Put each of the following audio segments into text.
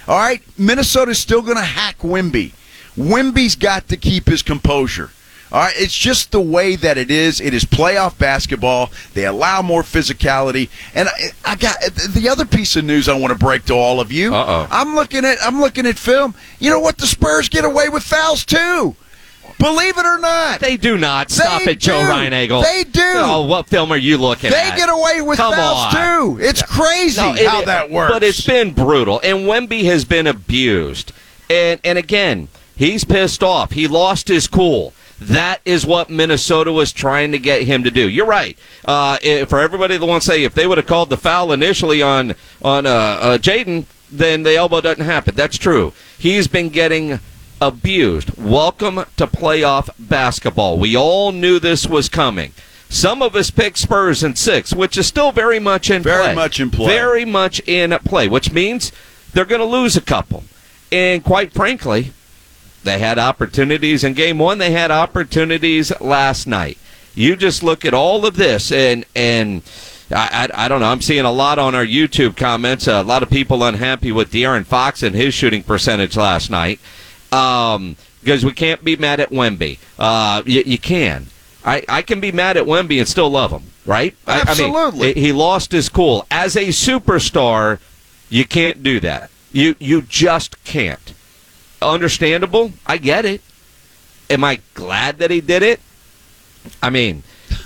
All right, Minnesota's still going to hack Wemby. Wemby's got to keep his composure. All right, it's just the way that it is. It is playoff basketball. They allow more physicality. And I got the other piece of news I want to break to all of you. I'm looking at film. You know what? The Spurs get away with fouls too. Believe it or not. They do not. Stop it, Joe Reinagle. They do. Oh, what film are you looking at? They get away with fouls too. It's crazy how that works. But it's been brutal. And Wemby has been abused. And again, he's pissed off. He lost his cool. That is what Minnesota was trying to get him to do. You're right. For everybody that wants to say if they would have called the foul initially on Jaden, then the elbow doesn't happen. That's true. He's been getting abused. Welcome to playoff basketball. We all knew this was coming. Some of us picked Spurs in 6, which is still very much in play. Very much in play. Very much in play, which means they're going to lose a couple. And quite frankly, they had opportunities in game 1. They had opportunities last night. You just look at all of this, and I don't know. I'm seeing a lot on our YouTube comments. A lot of people unhappy with De'Aaron Fox and his shooting percentage last night. Because we can't be mad at Wemby. You can. I can be mad at Wemby and still love him, right? Absolutely. I mean, he lost his cool. As a superstar, you can't do that. You just can't. Understandable. I get it. Am I glad that he did it? I mean,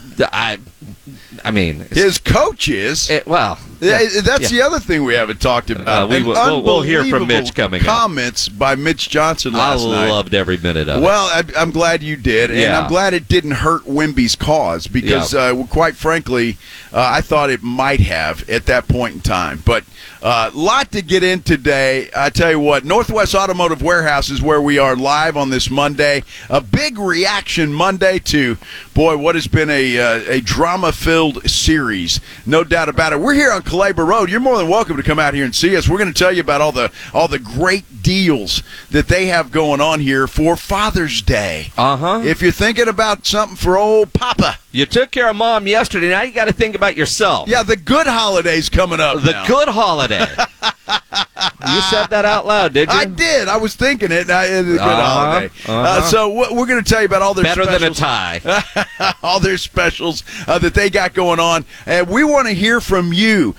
his coach is. That's the other thing we haven't talked about. We'll hear from Mitch coming up. Comments by Mitch Johnson last night. I loved every minute of it. Well, I'm glad you did, and I'm glad it didn't hurt Wemby's cause because, quite frankly, I thought it might have at that point in time. But a lot to get in today. I tell you what, Northwest Automotive Warehouse is where we are live on this Monday. A big reaction Monday to, what has been a drama-filled series, no doubt about it. We're here on Calabria Road. You're more than welcome to come out here and see us. We're going to tell you about all the great deals that they have going on here for Father's Day. If you're thinking about something for old Papa. You took care of Mom yesterday. Now you got to think about yourself. Yeah, the good holiday's coming up now. Good holiday. You said that out loud, did you? I did. I was thinking it. The good holiday. So we're going to tell you about all their better specials. Than a tie. All their specials that they got going on. And we want to hear from you.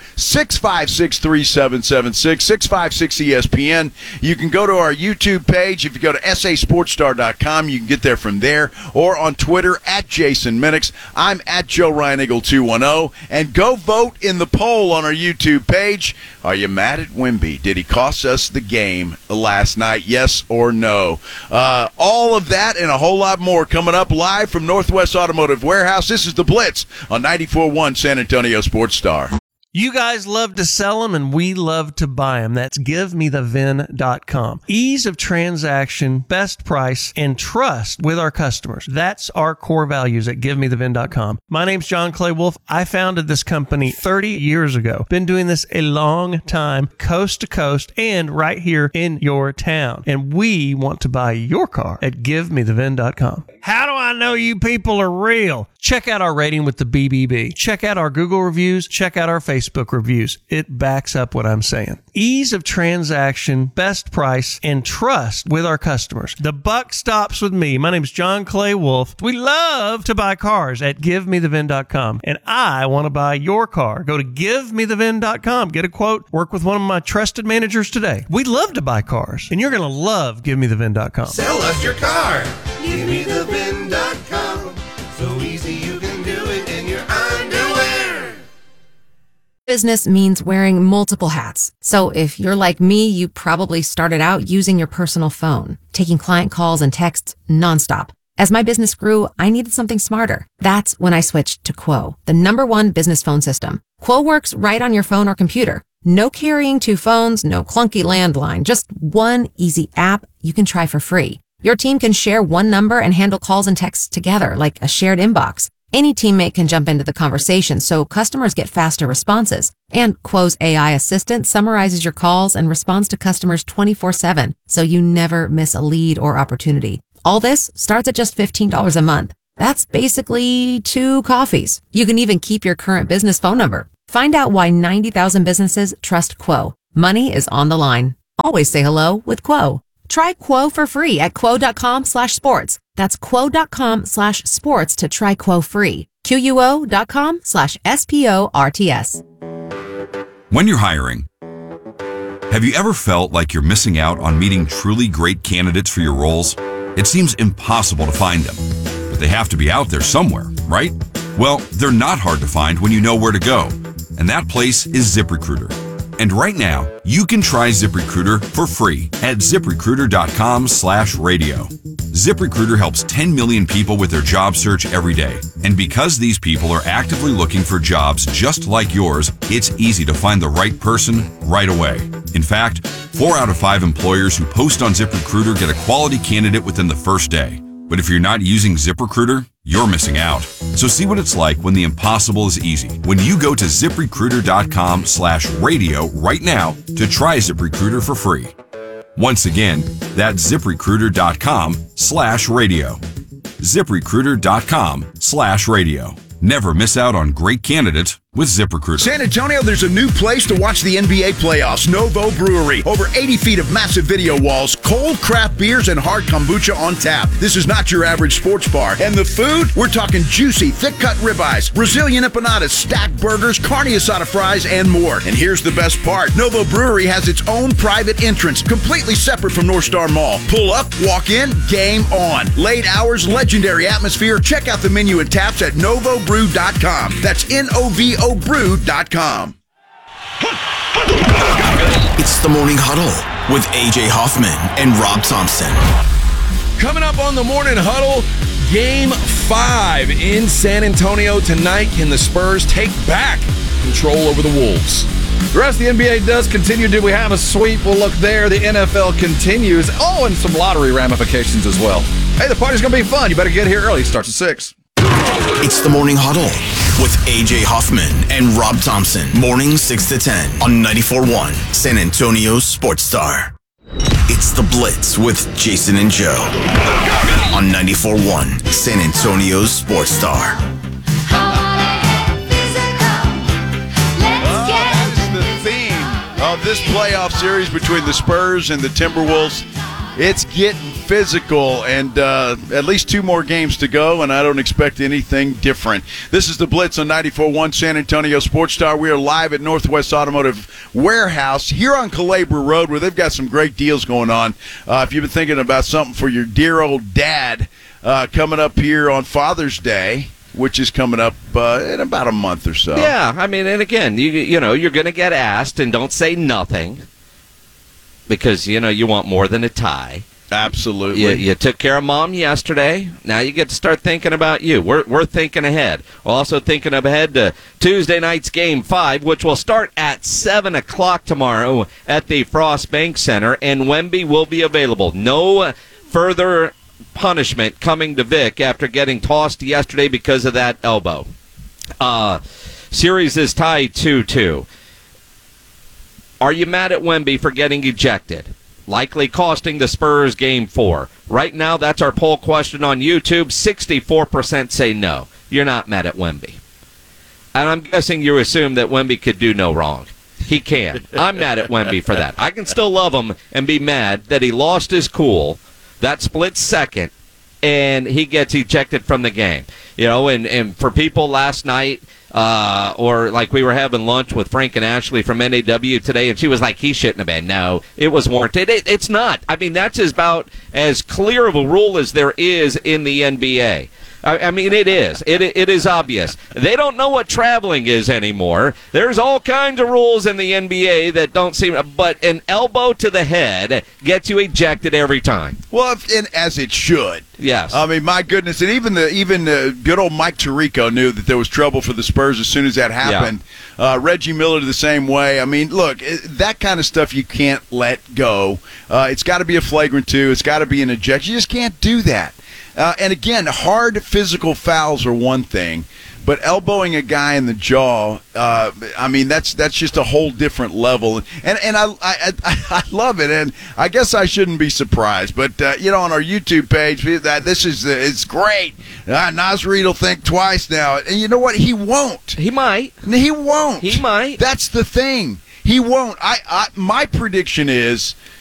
656-3776, 656-ESPN. You can go to our YouTube page. If you go to sasportstar.com, you can get there from there. Or on Twitter, at Jason Minix. I'm at Joe Reinagle 210. And go vote in the poll on our YouTube page. Are you mad at Wemby? Did he cost us the game last night? Yes or no? All of that and a whole lot more coming up live from Northwest Automotive Warehouse. This is The Blitz on 94.1 San Antonio Sports Star. You guys love to sell them, and we love to buy them. That's GiveMeTheVin.com. Ease of transaction, best price, and trust with our customers. That's our core values at GiveMeTheVin.com. My name's John Clay Wolf. I founded this company 30 years ago. Been doing this a long time, coast to coast, and right here in your town. And we want to buy your car at GiveMeTheVin.com. How do I know you people are real? Check out our rating with the BBB. Check out our Google reviews. Check out our Facebook reviews. It backs up what I'm saying. Ease of transaction, best price, and trust with our customers. The buck stops with me. My name is John Clay Wolf. We love to buy cars at GiveMeTheVin.com, and I want to buy your car. Go to GiveMeTheVin.com. Get a quote. Work with one of my trusted managers today. We love to buy cars, and you're going to love GiveMeTheVin.com. Sell us your car. GiveMeTheVin.com. So easy you can do it in your underwear. Business means wearing multiple hats. So if you're like me, you probably started out using your personal phone, taking client calls and texts nonstop. As my business grew, I needed something smarter. That's when I switched to Quo, the #1 business phone system. Quo works right on your phone or computer. No carrying 2 phones, no clunky landline, just one easy app you can try for free. Your team can share one number and handle calls and texts together like a shared inbox. Any teammate can jump into the conversation so customers get faster responses. And Quo's AI assistant summarizes your calls and responds to customers 24/7, so you never miss a lead or opportunity. All this starts at just $15 a month. That's basically 2 coffees. You can even keep your current business phone number. Find out why 90,000 businesses trust Quo. Money is on the line. Always say hello with Quo. Try Quo for free at quo.com/sports. That's quo.com/sports to try Quo free. QUO.com/SPORTS. When you're hiring, have you ever felt like you're missing out on meeting truly great candidates for your roles? It seems impossible to find them, but they have to be out there somewhere, right? Well, they're not hard to find when you know where to go, and that place is ZipRecruiter. And right now, you can try ZipRecruiter for free at ZipRecruiter.com/radio. ZipRecruiter helps 10 million people with their job search every day. And because these people are actively looking for jobs just like yours, it's easy to find the right person right away. In fact, 4 out of 5 employers who post on ZipRecruiter get a quality candidate within the first day. But if you're not using ZipRecruiter, you're missing out. So see what it's like when the impossible is easy. When you go to ZipRecruiter.com/radio right now to try ZipRecruiter for free. Once again, that's ZipRecruiter.com/radio. ZipRecruiter.com/radio. Never miss out on great candidates with ZipRecruiter. San Antonio, there's a new place to watch the NBA playoffs, Novo Brewery. Over 80 feet of massive video walls, cold craft beers, and hard kombucha on tap. This is not your average sports bar. And the food? We're talking juicy, thick-cut ribeyes, Brazilian empanadas, stacked burgers, carne asada fries, and more. And here's the best part. Novo Brewery has its own private entrance, completely separate from North Star Mall. Pull up, walk in, game on. Late hours, legendary atmosphere. Check out the menu and taps at novobrew.com. That's NOVOBrew.com. It's the Morning Huddle with A.J. Hoffman and Rob Thompson. Coming up on the Morning Huddle, Game 5 in San Antonio tonight. Can the Spurs take back control over the Wolves? The rest of the NBA does continue. Do we have a sweep? We'll look there. The NFL continues. Oh, and some lottery ramifications as well. Hey, the party's going to be fun. You better get here early. It starts at 6. It's the Morning Huddle with A.J. Hoffman and Rob Thompson. Morning 6 to 10 on 94.1 San Antonio Sports Star. It's the Blitz with Jason and Joe on 94.1 San Antonio Sports Star. That's the theme of this playoff series between the Spurs and the Timberwolves. It's getting physical, and at least 2 more games to go, and I don't expect anything different. This is the Blitz on 94.1 San Antonio Sports Star. We are live at Northwest Automotive Warehouse here on Calabria Road, where they've got some great deals going on. If you've been thinking about something for your dear old dad coming up here on Father's Day, which is coming up in about a month or so. Yeah, I mean, and again, you know, you're going to get asked, and don't say nothing, because, you know, you want more than a tie. Absolutely. You took care of Mom yesterday. Now you get to start thinking about you. We're thinking ahead. We're also thinking ahead to Tuesday night's Game 5, which will start at 7 o'clock tomorrow at the Frost Bank Center, and Wemby will be available. No further punishment coming to Vic after getting tossed yesterday because of that elbow. Series is tied 2-2. Are you mad at Wemby for getting ejected? Likely costing the Spurs Game 4. Right now, that's our poll question on YouTube. 64% say no. You're not mad at Wemby. And I'm guessing you assume that Wemby could do no wrong. He can. I'm mad at Wemby for that. I can still love him and be mad that he lost his cool, that split second, and he gets ejected from the game. You know, and for people last night, or like we were having lunch with Frank and Ashley from NAW today, and she was like, he shouldn't have been. No, it was warranted. It's not. I mean, that's about as clear of a rule as there is in the NBA. I mean, it is. It is obvious. They don't know what traveling is anymore. There's all kinds of rules in the NBA that don't seem. But an elbow to the head gets you ejected every time. Well, and as it should. Yes. I mean, my goodness, and even good old Mike Tirico knew that there was trouble for the Spurs as soon as that happened. Yeah. Reggie Miller the same way. I mean, look, that kind of stuff you can't let go. It's got to be a flagrant 2. It's got to be an ejection. You just can't do that. And again, hard physical fouls are one thing, but elbowing a guy in the jaw, I mean, that's just a whole different level. And I love it, and I guess I shouldn't be surprised. But you know, on our YouTube page, it's great. Naz Reid will think twice now, and you know what? He won't. He might. He won't. He might. That's the thing. He won't. My prediction is